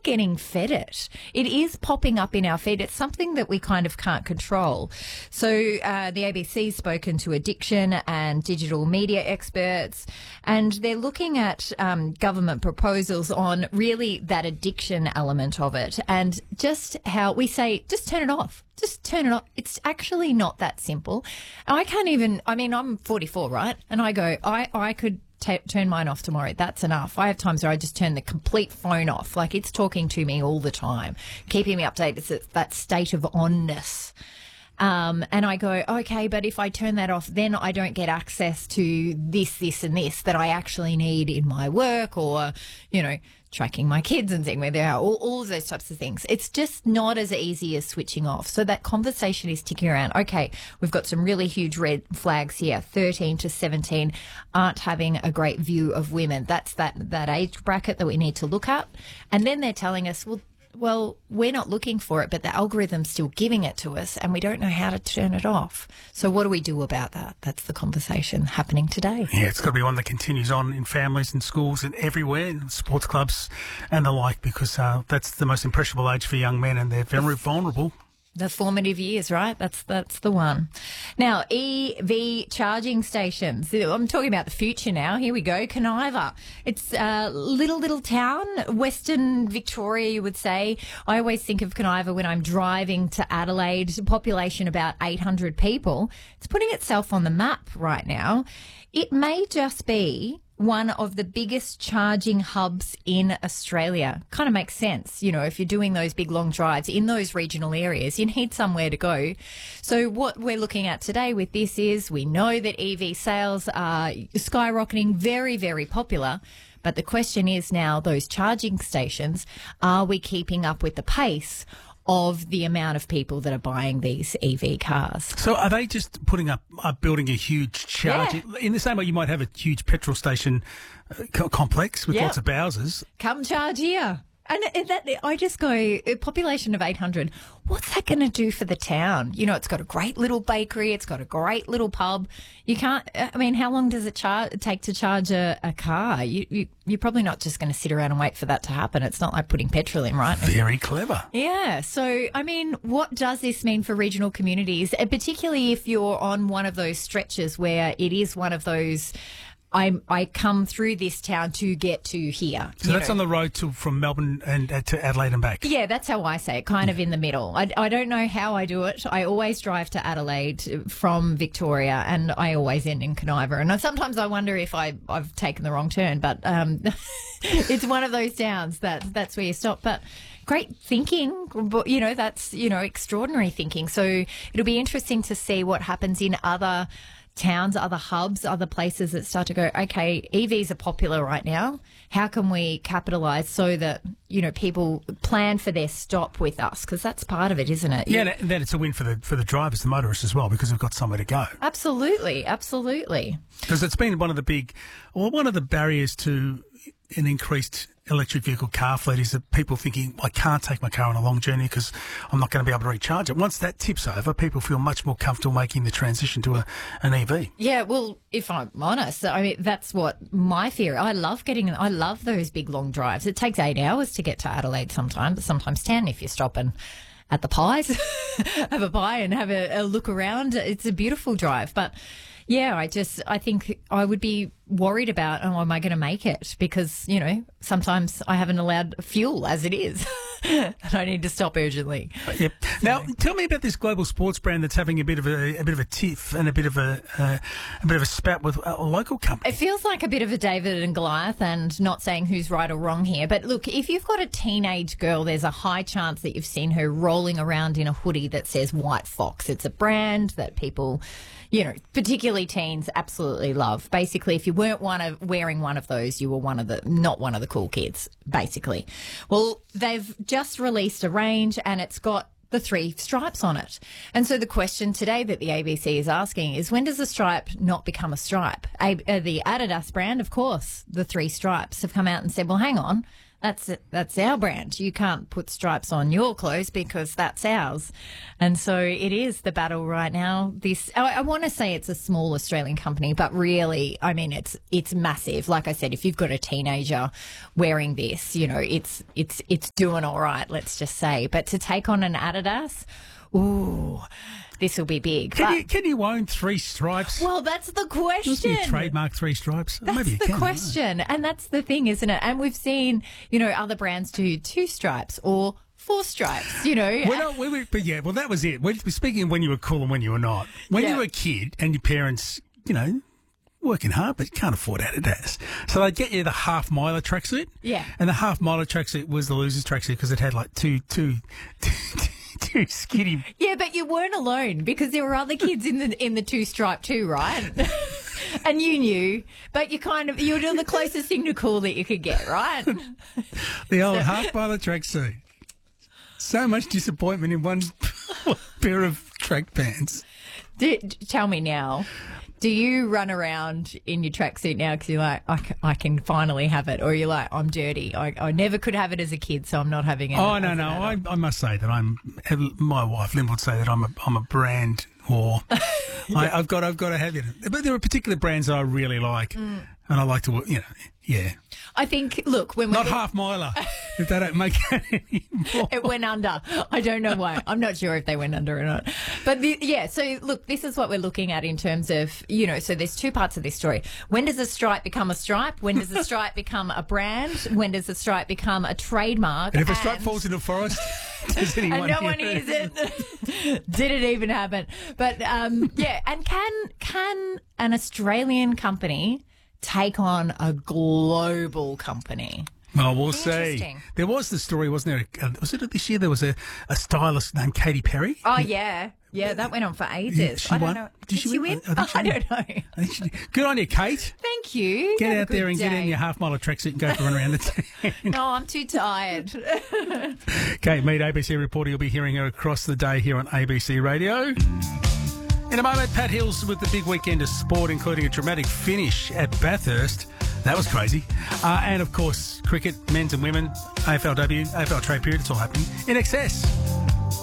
getting fed it. It is popping up in our feed. It's something that we kind of can't control. So the ABC's spoken to addiction and digital media experts, and they're looking at government proposals on really that addiction element of it, and just how we say, just turn it off. Just turn it off. It's actually not that simple. I'm 44, right? And I go, I could turn mine off tomorrow. That's enough. I have times where I just turn the complete phone off. Like, it's talking to me all the time, keeping me updated. It's that state of onness. And I go, okay, but if I turn that off, then I don't get access to this, and this that I actually need in my work, or, tracking my kids and seeing where they are, all of those types of things. It's just not as easy as switching off. So that conversation is ticking around. Okay, we've got some really huge red flags here. 13 to 17 aren't having a great view of women. That's that age bracket that we need to look at. And then they're telling us, well, we're not looking for it, but the algorithm's still giving it to us, and we don't know how to turn it off. So what do we do about that? That's the conversation happening today. Yeah, it's got to be one that continues on in families and schools and everywhere, in sports clubs and the like, because that's the most impressionable age for young men, and they're very vulnerable. The formative years, right? That's the one. Now, EV charging stations. I'm talking about the future now. Here we go. Conniva. It's a little town, Western Victoria, you would say. I always think of Conniva when I'm driving to Adelaide. Population about 800 people. It's putting itself on the map right now. It may just be one of the biggest charging hubs in Australia. Kind of makes sense. If you're doing those big long drives in those regional areas, you need somewhere to go. So what we're looking at today with this is, we know that EV sales are skyrocketing, very, very popular. But the question is now, those charging stations, are we keeping up with the pace of the amount of people that are buying these EV cars? So are they just building a huge charging, in the same way you might have a huge petrol station complex with lots of houses? Come charge here. And I just go, a population of 800, what's that going to do for the town? It's got a great little bakery. It's got a great little pub. You can't, how long does it take to charge a car? You're probably not just going to sit around and wait for that to happen. It's not like putting petrol in, right? Very clever. Yeah. So, what does this mean for regional communities, particularly if you're on one of those stretches where it is one of those, I come through this town to get to here. So that's on the road from Melbourne and to Adelaide and back? Yeah, that's how I say it, kind of in the middle. I don't know how I do it. I always drive to Adelaide from Victoria, and I always end in Conniva. And sometimes I wonder if I've taken the wrong turn, but it's one of those towns that's where you stop. But great thinking, but, that's, extraordinary thinking. So it'll be interesting to see what happens in other towns, other hubs, other places that start to go, okay, EVs are popular right now. How can we capitalise so that, people plan for their stop with us? Because that's part of it, isn't it? Yeah, and then it's a win for the drivers, the motorists as well, because they've got somewhere to go. Absolutely, absolutely. Because it's been one of the barriers to an increased electric vehicle car fleet is that people thinking, I can't take my car on a long journey because I'm not going to be able to recharge it. Once that tips over, people feel much more comfortable making the transition to an EV. Yeah, well, if I'm honest, that's what my fear. I love those big long drives. It takes 8 hours to get to Adelaide sometimes 10 if you're stopping at the pies, have a pie and have a look around. It's a beautiful drive, but yeah, I think I would be worried about, am I going to make it? Because, sometimes I haven't allowed fuel as it is. And I need to stop urgently. Yep. Now, tell me about this global sports brand that's having a bit of a tiff and a bit of a spat with a local company. It feels like a bit of a David and Goliath, and not saying who's right or wrong here. But look, if you've got a teenage girl, there's a high chance that you've seen her rolling around in a hoodie that says White Fox. It's a brand that people, particularly teens, absolutely love. Basically, if you weren't wearing one of those, you were not one of the cool kids, basically. Well, they've just released a range, and it's got the 3 stripes on it. And so the question today that the ABC is asking is, when does a stripe not become a stripe? The Adidas brand, of course, the 3 stripes have come out and said, well, hang on, That's our brand. You can't put stripes on your clothes because that's ours. And so it is the battle right now. I want to say it's a small Australian company, but really, I mean, it's massive. Like I said, if you've got a teenager wearing this, you know, it's doing all right, let's just say. But to take on an Adidas, ooh, this will be big. Can you own 3 stripes? Well, that's the question. Can you trademark 3 stripes? That's Maybe you the can, question. And that's the thing, isn't it? And we've seen, you know, other brands do 2 stripes or 4 stripes, you know. Well, that was it. We're speaking of when you were cool and when you were not. When you were a kid and your parents, you know, working hard, but you can't afford Adidas. So they'd get you the half-miler tracksuit. Yeah. And the half-miler tracksuit was the loser's tracksuit because it had like two too skinny. Yeah, but you weren't alone because there were other kids in the 2-stripe too, right? And you knew, but you were doing the closest thing to cool that you could get, right? The old half-miler tracksuit. So much disappointment in one pair of track pants. Tell me now. Do you run around in your tracksuit now because you're like, I can finally have it? Or you're like, I'm dirty. I never could have it as a kid, so I'm not having it. Oh, no. I must say that my wife, Lynn, would say that I'm a brand whore. I've got to have it. But there are particular brands that I really like. And I like to, you know, yeah. I think, look, when we're... Not half-miler, if they don't make it anymore. It went under. I don't know why. I'm not sure if they went under or not. But, so, look, this is what we're looking at in terms of, you know, so there's 2 parts of this story. When does a stripe become a stripe? When does a stripe become a brand? When does a stripe become a trademark? And if a stripe falls in a forest, does anyone and no one hears it? Did it even happen? But, and can an Australian company take on a global company? Well, we'll see. There was the story, wasn't there? Was it this year? There was a stylist named Katy Perry. Oh, yeah. Yeah, that went on for ages. I don't know. Did she win? I don't know. Good on you, Kate. Thank you. Get out there and get in your half-miler tracksuit and go for a run around the town. No, I'm too tired. Kate Mead, ABC reporter. You'll be hearing her across the day here on ABC Radio. In a moment, Pat Hills with the big weekend of sport, including a dramatic finish at Bathurst. That was crazy. And, of course, cricket, men's and women, AFLW, AFL trade period, it's all happening. In excess.